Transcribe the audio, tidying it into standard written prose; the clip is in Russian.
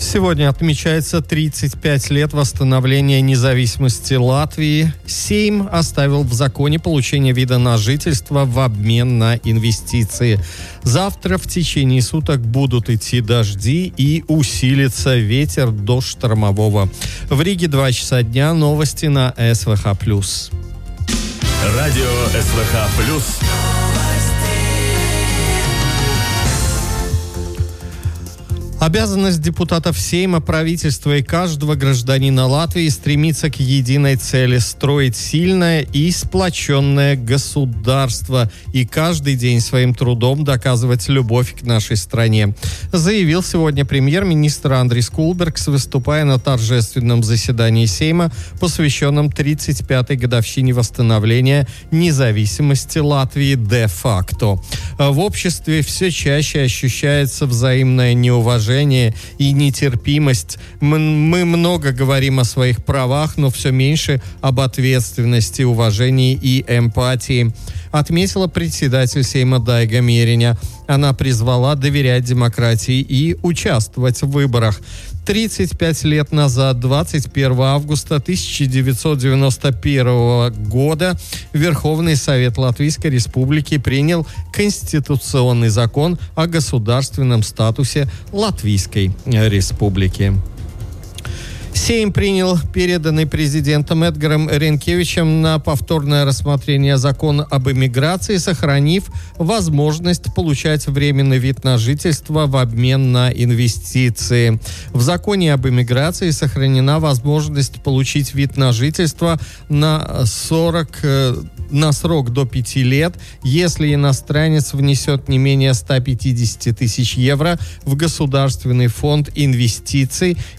Сегодня отмечается 35 лет восстановления независимости Латвии. Сейм оставил в законе получение вида на жительство в обмен на инвестиции. Завтра в течение суток будут идти дожди и усилится ветер до штормового. В Риге 2 часа дня. Новости на СВХ+. Радио СВХ+. Обязанность депутатов Сейма, правительства и каждого гражданина Латвии стремиться к единой цели – строить сильное и сплоченное государство и каждый день своим трудом доказывать любовь к нашей стране, заявил сегодня премьер-министр Андрис Кулбергс, выступая на торжественном заседании Сейма, посвященном 35-й годовщине восстановления независимости Латвии де-факто. В обществе все чаще ощущается взаимное неуважение и нетерпимость. Мы много говорим о своих правах, но все меньше об ответственности, уважении и эмпатии, отметила председатель Сейма Дайга Мериня. Она призвала доверять демократии и участвовать в выборах. 35 лет назад, 21 августа 1991 года, Верховный Совет Латвийской Республики принял конституционный закон о государственном статусе Латвийской Республики. Сейм принял переданный президентом Эдгаром Ренкевичем на повторное рассмотрение закон об иммиграции, сохранив возможность получать временный вид на жительство в обмен на инвестиции. В законе об иммиграции сохранена возможность получить вид на жительство на срок до 5 лет, если иностранец внесет не менее 150 тысяч евро в Государственный фонд инвестиций